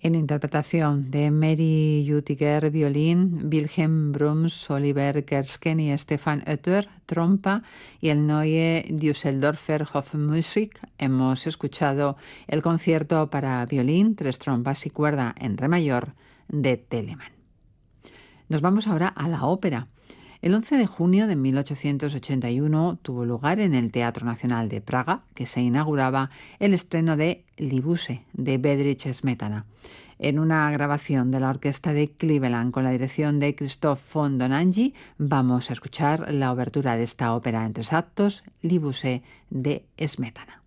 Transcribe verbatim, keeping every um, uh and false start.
En interpretación de Mary Jutiger, violín, Wilhelm Brahms, Oliver Kersken y Stefan Oetter, trompa, y el Neue Düsseldorfer Hofmusik, hemos escuchado el concierto para violín, tres trompas y cuerda en re mayor de Telemann. Nos vamos ahora a la ópera. El once de junio de mil ochocientos ochenta y uno tuvo lugar en el Teatro Nacional de Praga, que se inauguraba el estreno de Libuse, de Bedřich Smetana. En una grabación de la Orquesta de Cleveland con la dirección de Christoph von Dohnanyi, vamos a escuchar la obertura de esta ópera en tres actos, Libuse, de Smetana.